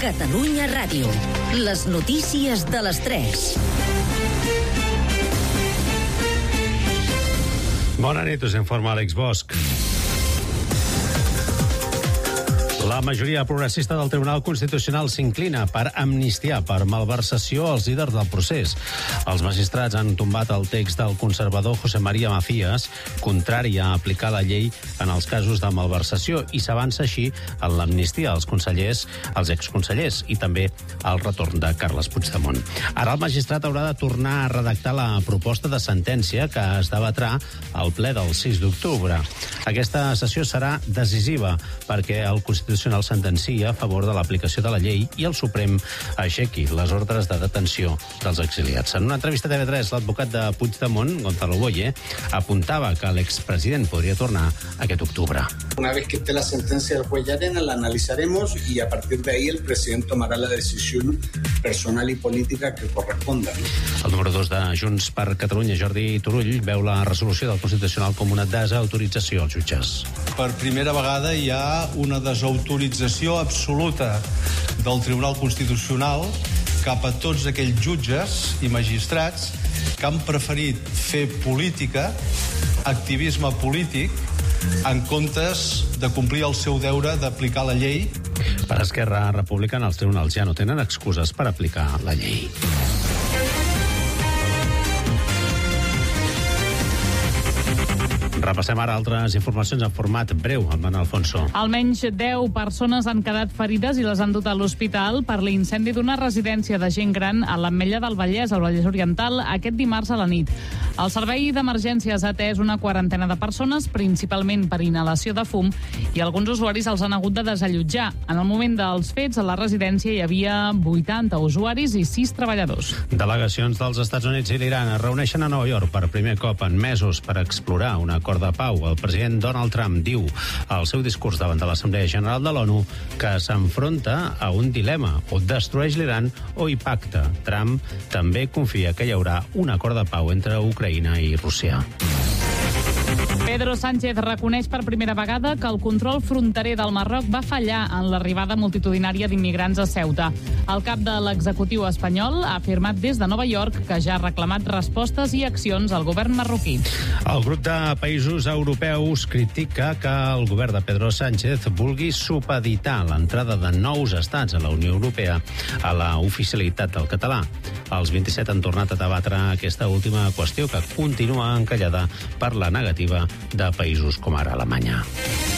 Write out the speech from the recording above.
Catalunya Ràdio. Les notícies de les 3. Bona nit, us informa Àlex Bosch. La majoria progressista del Tribunal Constitucional s'inclina per amnistiar per malversació els líders del procés. Els magistrats han tombat el text del conservador José María Macías, contrari a aplicar la llei en els casos de malversació, i s'avança així en l'amnistia als consellers, als exconsellers, i també al retorn de Carles Puigdemont. Ara el magistrat haurà de tornar a redactar la proposta de sentència que es debatrà al ple del 6 d'octubre. Aquesta sessió serà decisiva perquè el Constitucional sentencia a favor de l'aplicació de la llei i el Suprem aixequi les ordres de detenció dels exiliats. En una entrevista a TV3, l'advocat de Puigdemont, Gonzalo Boye, apuntava que l'expresident podria tornar aquest octubre. Una vez que esté la sentencia del juez Llarena, la analizaremos y a partir de ahí el presidente tomará la decisión personal y política que corresponda. El número 2 de Junts per Catalunya, Jordi Turull, veu la resolució del Constitucional com una desautorització als jutges. Per primera vegada hi ha una desautorització absoluta del Tribunal Constitucional cap a tots aquells jutges i magistrats que han preferit fer política, activisme polític, en comptes de complir el seu deure d'aplicar la llei. Per Esquerra Republicana, els tribunals ja no tenen excuses per aplicar la llei. Repassem ara altres informacions en format breu amb en Alfonso. Almenys 10 persones han quedat ferides i les han dut a l'hospital per l'incendi d'una residència de gent gran a l'Ametlla del Vallès, al Vallès Oriental, aquest dimarts a la nit. El servei d'emergències ha atès una quarantena de persones, principalment per inhalació de fum, i alguns usuaris els han hagut de desallotjar. En el moment dels fets, a la residència hi havia 80 usuaris i 6 treballadors. Delegacions dels Estats Units i l'Iran es reuneixen a Nova York per primer cop en mesos per explorar un acord de pau. El president Donald Trump diu al seu discurs davant de l'Assemblea General de l'ONU que s'enfronta a un dilema: o destrueix l'Iran o hi pacta. Trump també confia que hi haurà un acord de pau entre Ucraïna i Rússia. Pedro Sánchez reconeix per primera vegada que el control fronterer del Marroc va fallar en l'arribada multitudinària d'immigrants a Ceuta. El cap de l'executiu espanyol ha afirmat des de Nova York que ja ha reclamat respostes i accions al govern marroquí. El grup de països europeus critica que el govern de Pedro Sánchez vulgui supeditar l'entrada de nous estats a la Unió Europea a la oficialitat del català. Els 27 han tornat a debatre aquesta última qüestió, que continua encallada per la negativa de països com ara Alemanya.